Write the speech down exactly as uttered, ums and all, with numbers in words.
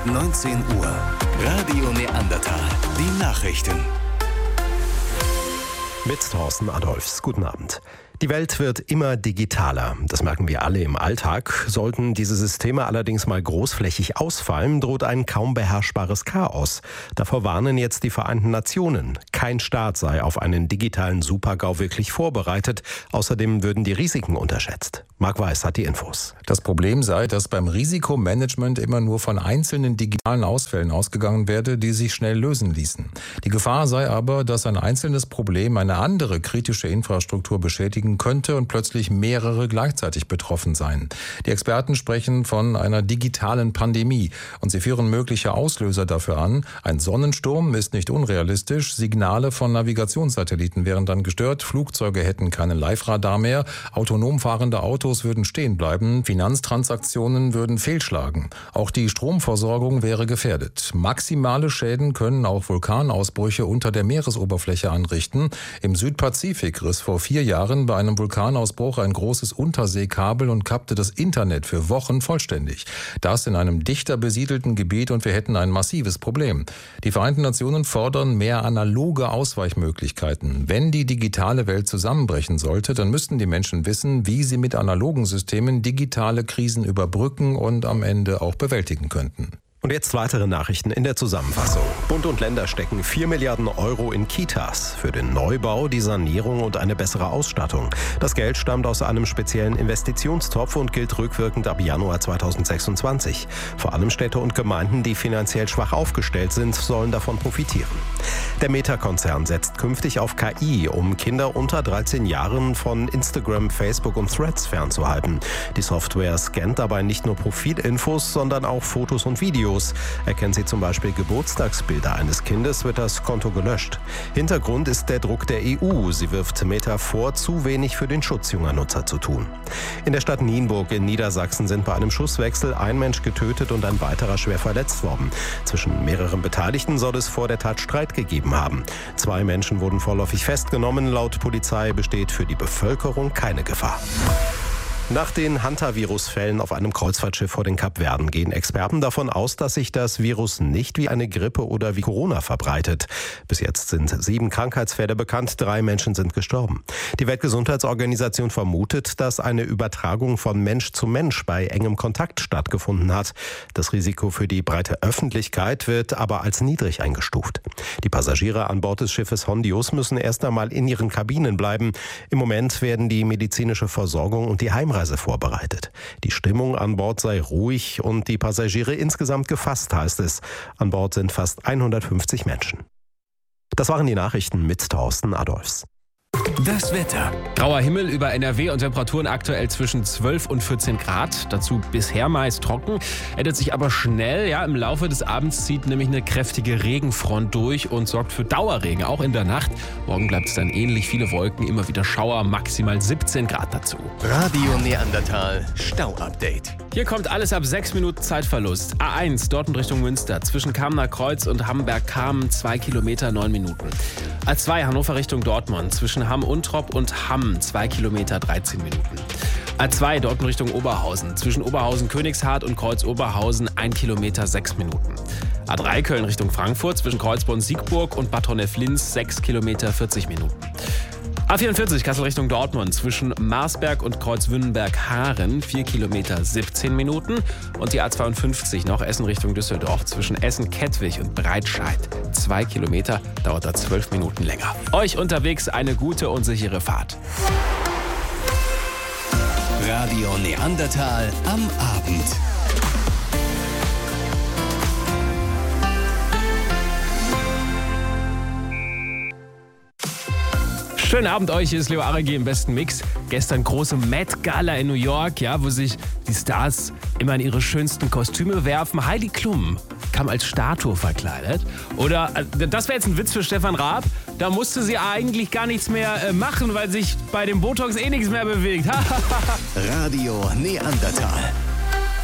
neunzehn Uhr. Radio Neandertal. Die Nachrichten. Mit Thorsten Adolphs. Guten Abend. Die Welt wird immer digitaler. Das merken wir alle im Alltag. Sollten diese Systeme allerdings mal großflächig ausfallen, droht ein kaum beherrschbares Chaos. Davor warnen jetzt die Vereinten Nationen. Kein Staat sei auf einen digitalen Supergau wirklich vorbereitet. Außerdem würden die Risiken unterschätzt. Marc Weiß hat die Infos. Das Problem sei, dass beim Risikomanagement immer nur von einzelnen digitalen Ausfällen ausgegangen werde, die sich schnell lösen ließen. Die Gefahr sei aber, dass ein einzelnes Problem eine andere kritische Infrastruktur beschädigen könnte und plötzlich mehrere gleichzeitig betroffen seien. Die Experten sprechen von einer digitalen Pandemie und sie führen mögliche Auslöser dafür an. Ein Sonnensturm ist nicht unrealistisch, Signale von Navigationssatelliten wären dann gestört, Flugzeuge hätten keinen Live-Radar mehr, autonom fahrende Autos würden stehen bleiben, Finanztransaktionen würden fehlschlagen. Auch die Stromversorgung wäre gefährdet. Maximale Schäden können auch Vulkanausbrüche unter der Meeresoberfläche anrichten. Im Südpazifik riss vor vier Jahren bei einem Vulkanausbruch ein großes Unterseekabel und kappte das Internet für Wochen vollständig. Das in einem dichter besiedelten Gebiet und wir hätten ein massives Problem. Die Vereinten Nationen fordern mehr analoge Ausweichmöglichkeiten. Wenn die digitale Welt zusammenbrechen sollte, dann müssten die Menschen wissen, wie sie mit analogen Systemen digitale Krisen überbrücken und am Ende auch bewältigen könnten. Und jetzt weitere Nachrichten in der Zusammenfassung. Bund und Länder stecken vier Milliarden Euro in Kitas für den Neubau, die Sanierung und eine bessere Ausstattung. Das Geld stammt aus einem speziellen Investitionstopf und gilt rückwirkend ab Januar zweitausendsechsundzwanzig. Vor allem Städte und Gemeinden, die finanziell schwach aufgestellt sind, sollen davon profitieren. Der Meta-Konzern setzt künftig auf K I, um Kinder unter dreizehn Jahren von Instagram, Facebook und Threads fernzuhalten. Die Software scannt dabei nicht nur Profilinfos, sondern auch Fotos und Videos. Erkennt sie zum Beispiel Geburtstagsbilder eines Kindes, wird das Konto gelöscht. Hintergrund ist der Druck der E U. Sie wirft Meta vor, zu wenig für den Schutz junger Nutzer zu tun. In der Stadt Nienburg in Niedersachsen sind bei einem Schusswechsel ein Mensch getötet und ein weiterer schwer verletzt worden. Zwischen mehreren Beteiligten soll es vor der Tat Streit gegeben haben. Zwei Menschen wurden vorläufig festgenommen. Laut Polizei besteht für die Bevölkerung keine Gefahr. Nach den Hantavirus-Fällen auf einem Kreuzfahrtschiff vor den Kapverden gehen Experten davon aus, dass sich das Virus nicht wie eine Grippe oder wie Corona verbreitet. Bis jetzt sind sieben Krankheitsfälle bekannt, drei Menschen sind gestorben. Die Weltgesundheitsorganisation vermutet, dass eine Übertragung von Mensch zu Mensch bei engem Kontakt stattgefunden hat. Das Risiko für die breite Öffentlichkeit wird aber als niedrig eingestuft. Die Passagiere an Bord des Schiffes Hondius müssen erst einmal in ihren Kabinen bleiben. Im Moment werden die medizinische Versorgung und die Heimreise vorbereitet. Die Stimmung an Bord sei ruhig und die Passagiere insgesamt gefasst, heißt es. An Bord sind fast hundertfünfzig Menschen. Das waren die Nachrichten mit Thorsten Adolphs. Das Wetter. Grauer Himmel über N R W und Temperaturen aktuell zwischen zwölf und vierzehn Grad. Dazu bisher meist trocken. Ändert sich aber schnell. Ja, im Laufe des Abends zieht nämlich eine kräftige Regenfront durch und sorgt für Dauerregen, auch in der Nacht. Morgen bleibt es dann ähnlich, viele Wolken, immer wieder Schauer, maximal siebzehn Grad dazu. Radio Neandertal Stau-Update. Hier kommt alles ab sechs Minuten Zeitverlust. A eins, Dortmund Richtung Münster. Zwischen Kamener Kreuz und Hamberg-Kamen zwei Kilometer, neun Minuten. A zwei, Hannover Richtung Dortmund. Zwischen Hamm-Untrop und Hamm zwei Kilometer, dreizehn Minuten. A zwei, Dortmund Richtung Oberhausen. Zwischen Oberhausen-Königshardt und Kreuz-Oberhausen ein Kilometer, sechs Minuten. A drei, Köln Richtung Frankfurt. Zwischen Kreuzborn-Siegburg und Bad Honnef-Linz sechs Kilometer, vierzig Minuten. A vierundvierzig, Kassel Richtung Dortmund, zwischen Marsberg und Kreuzwünnenberg-Haaren, vier Kilometer, siebzehn Minuten. Und die A zweiundfünfzig, noch Essen Richtung Düsseldorf, zwischen Essen-Kettwig und Breitscheid, zwei Kilometer, dauert da zwölf Minuten länger. Euch unterwegs eine gute und sichere Fahrt. Radio Neandertal am Abend. Schönen Abend euch, hier ist Leo Aregi im besten Mix. Gestern große Met Gala in New York, ja, wo sich die Stars immer in ihre schönsten Kostüme werfen. Heidi Klum kam als Statue verkleidet. Oder, das wäre jetzt ein Witz für Stefan Raab, da musste sie eigentlich gar nichts mehr äh, machen, weil sich bei dem Botox eh nichts mehr bewegt. Radio Neandertal.